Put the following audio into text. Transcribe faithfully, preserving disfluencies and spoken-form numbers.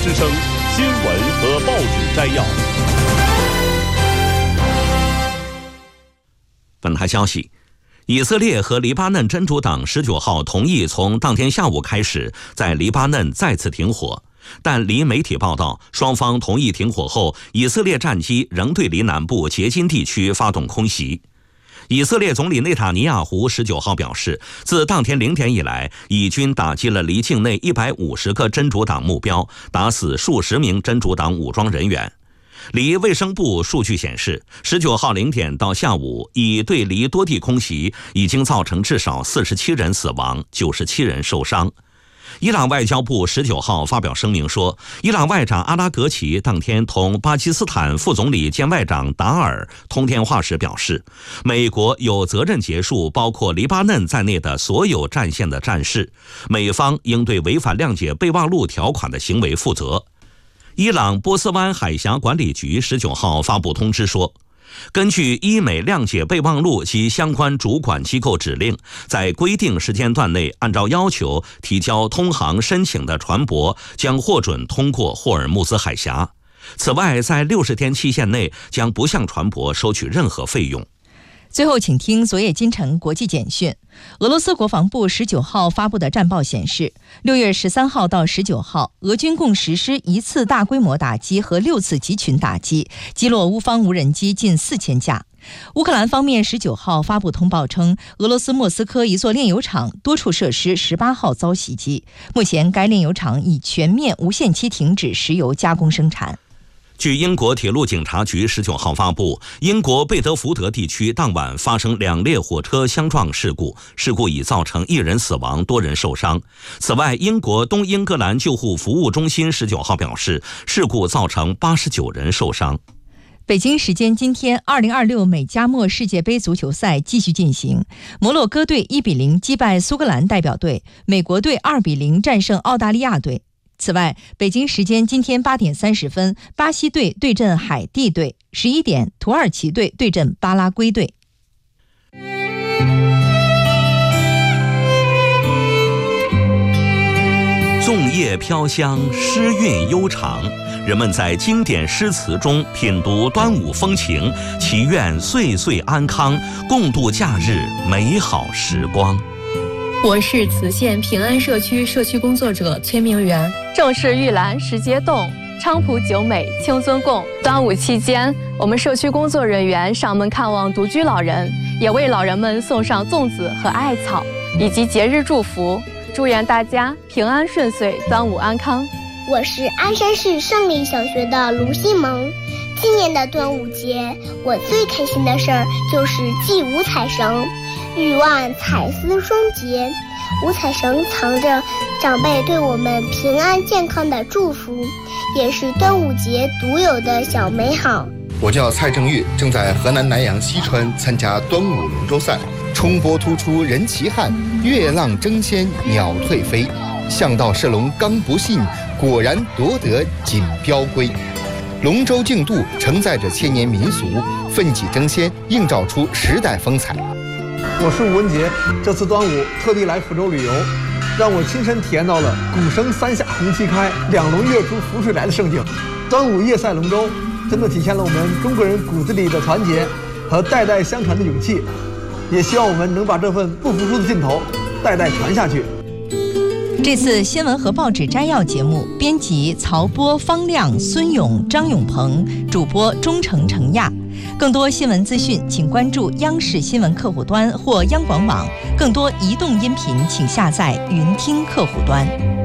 之声新闻和报纸摘要。 本台消息，以色列和黎巴嫩真主党十九号同意从当天下午开始在黎巴嫩再次停火，但黎媒体报道，双方同意停火后，以色列战机仍对黎南部杰金地区发动空袭。以色列总理内塔尼亚胡十九号表示，自当天零点以来，以军打击了黎境内一百五十个真主党目标，打死数十名真主党武装人员。黎卫生部数据显示，十九号零点到下午，以对黎多地空袭已经造成至少四十七人死亡，九十七人受伤。伊朗外交部十九号发表声明说，伊朗外长阿拉格齐当天同巴基斯坦副总理兼外长达尔通电话时表示，美国有责任结束包括黎巴嫩在内的所有战线的战事，美方应对违反谅解备忘录条款的行为负责。伊朗波斯湾海峡管理局十九号发布通知说，根据伊美谅解备忘录及相关主管机构指令，在规定时间段内按照要求提交通航申请的船舶将获准通过霍尔木兹海峡。此外，在六十天期限内将不向船舶收取任何费用。 最后，请听昨夜今晨国际简讯。俄罗斯国防部十九号发布的战报显示，六月十三号到十九号，俄军共实施一次大规模打击和六次集群打击，击落乌方无人机近四千架。乌克兰方面十九号发布通报称，俄罗斯莫斯科一座炼油厂多处设施十八号遭袭击，目前该炼油厂已全面无限期停止石油加工生产。 据英国铁路警察局十九号发布，英国贝德福德地区当晚发生两列火车相撞事故，事故已造成一人死亡，多人受伤。此外，英国东英格兰救护服务中心十九号表示，事故造成八十九人受伤。 北京时间今天，二零二六美加墨世界杯足球赛继续进行。摩洛哥队一比零击败苏格兰代表队，美国队二比零战胜澳大利亚队。此外，北京时间今天八点三十分，巴西队对阵海地队；十一点，土耳其队对阵巴拉圭队。 粽叶飘香，诗韵悠长，人们在经典诗词中品读端午风情，祈愿岁岁安康，共度假日美好时光。 我是磁县平安社区社区工作者崔明媛。 正是玉兰时节动，菖蒲久美清尊供。端午期间，我们社区工作人员上门看望独居老人，也为老人们送上粽子和艾草，以及节日祝福，祝愿大家平安顺遂，端午安康。 我是鞍山市胜利小学的卢西萌。今年的端午节，我最开心的事儿就是祭五彩绳。欲望彩丝双结，五彩绳藏着长辈对我们平安健康的祝福，也是端午节独有的小美好。 我叫蔡正玉，正在河南南阳西川参加端午龙舟赛。冲波突出人齐汉，月浪争先鸟退飞。向道射龙刚不信，果然夺得锦标归。龙舟竞渡承载着千年民俗，奋起争先，映照出时代风采。 我是吴文杰，这次端午特地来福州旅游，让我亲身体验到了“鼓声三下红旗开，两龙跃出浮水来”的盛景。端午夜赛龙舟，真的体现了我们中国人骨子里的团结和代代相传的勇气。也希望我们能把这份不服输的劲头代代传下去。 这次新闻和报纸摘要节目，编辑曹波、方亮、孙勇、张永鹏，主播钟诚、程亚。更多新闻资讯，请关注央视新闻客户端或央广网。更多移动音频，请下载云听客户端。